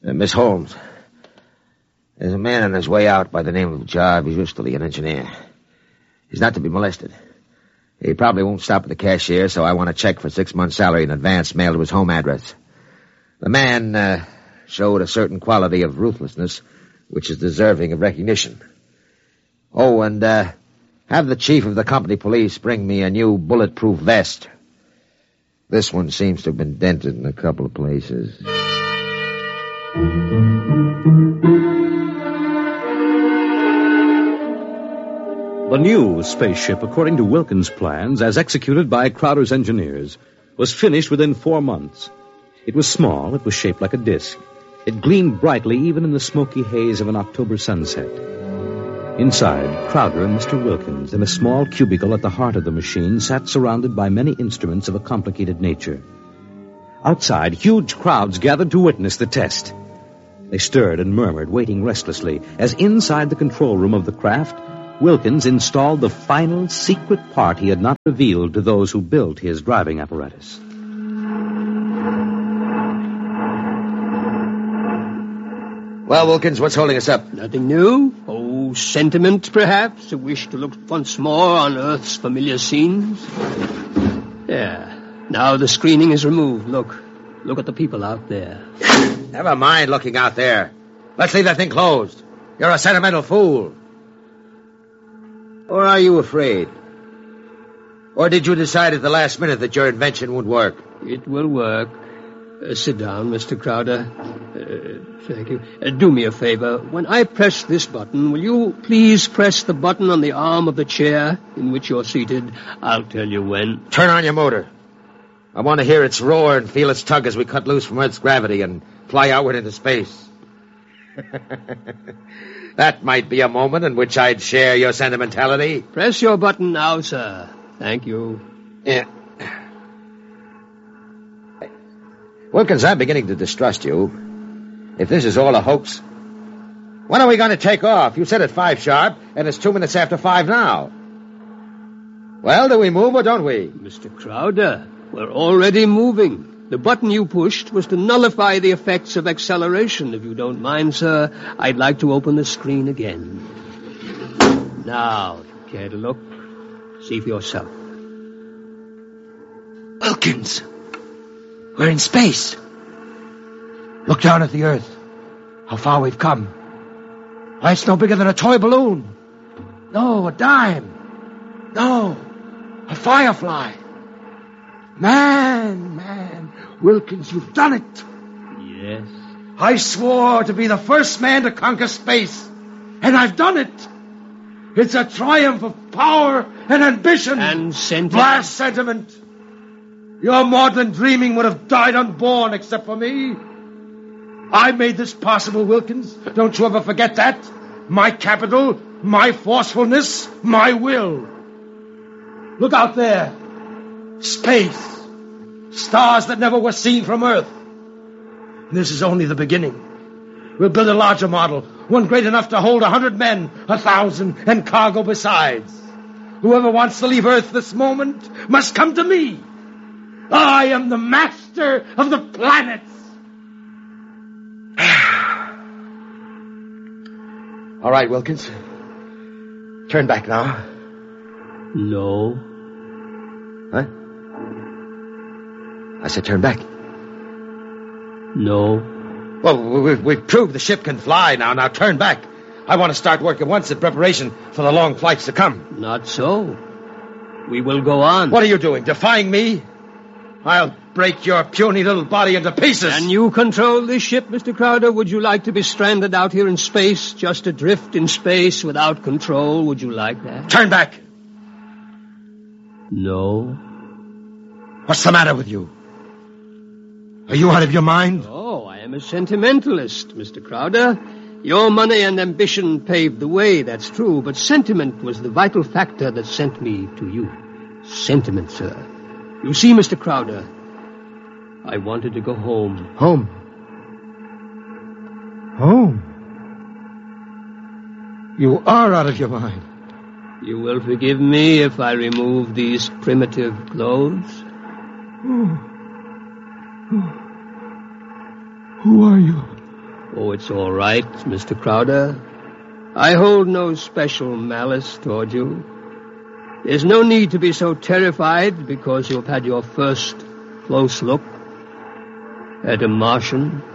Miss Holmes, there's a man on his way out by the name of Jarvis Easterly, an engineer. He's not to be molested. He probably won't stop at the cashier, so I want a check for 6 months' salary in advance mailed to his home address. The man showed a certain quality of ruthlessness which is deserving of recognition. Oh, and have the chief of the company police bring me a new bulletproof vest. This one seems to have been dented in a couple of places. The new spaceship, according to Wilkins' plans, as executed by Crowder's engineers, was finished within 4 months. It was small. It was shaped like a disc. It gleamed brightly even in the smoky haze of an October sunset. Inside, Crowder and Mr. Wilkins, in a small cubicle at the heart of the machine, sat surrounded by many instruments of a complicated nature. Outside, huge crowds gathered to witness the test. They stirred and murmured, waiting restlessly, as inside the control room of the craft, Wilkins installed the final secret part he had not revealed to those who built his driving apparatus. Well, Wilkins, what's holding us up? Nothing new. Oh, sentiment, perhaps. A wish to look once more on Earth's familiar scenes. Yeah. Now the screening is removed. Look at the people out there. Never mind looking out there. Let's leave that thing closed. You're a sentimental fool. Or are you afraid? Or did you decide at the last minute that your invention would work? It will work. Sit down, Mr. Crowder. Thank you. Do me a favor. When I press this button, will you please press the button on the arm of the chair in which you're seated? I'll tell you when. Turn on your motor. I want to hear its roar and feel its tug as we cut loose from Earth's gravity and fly outward into space. That might be a moment in which I'd share your sentimentality. Press your button now, sir. Thank you. Yeah. Wilkins, I'm beginning to distrust you. If this is all a hoax, when are we going to take off? You said at 5 sharp, and it's 2 minutes after 5 now. Well, do we move or don't we? Mr. Crowder, we're already moving. The button you pushed was to nullify the effects of acceleration. If you don't mind, sir, I'd like to open the screen again. Now, if you care to look, see for yourself. Wilkins, we're in space. Look down at the Earth. How far we've come. Why, it's no bigger than a toy balloon. No, a dime. No, a firefly. Man, Wilkins, you've done it. Yes. I swore to be the first man to conquer space, and I've done it. It's a triumph of power and ambition. And sentiment. Blast sentiment. Your maudlin dreaming would have died unborn except for me. I made this possible, Wilkins. Don't you ever forget that. My capital, my forcefulness, my will. Look out there. Space. Stars that never were seen from Earth. This is only the beginning. We'll build a larger model, one great enough to hold 100 men, 1,000, and cargo besides. Whoever wants to leave Earth this moment must come to me. I am the master of the planets. All right, Wilkins. Turn back now. No. Huh? I said turn back. No. Well, we've proved the ship can fly now. Now turn back. I want to start work at once in preparation for the long flights to come. Not so. We will go on. What are you doing? Defying me? I'll break your puny little body into pieces. Can you control this ship, Mr. Crowder? Would you like to be stranded out here in space, just adrift in space without control? Would you like that? Turn back. No. What's the matter with you? Are you out of your mind? Oh, I am a sentimentalist, Mr. Crowder. Your money and ambition paved the way, that's true, but sentiment was the vital factor that sent me to you. Sentiment, sir. You see, Mr. Crowder, I wanted to go home. Home? Home? You are out of your mind. You will forgive me if I remove these primitive clothes? Who are you? Oh, it's all right, Mr. Crowder. I hold no special malice toward you. There's no need to be so terrified because you've had your first close look at a Martian.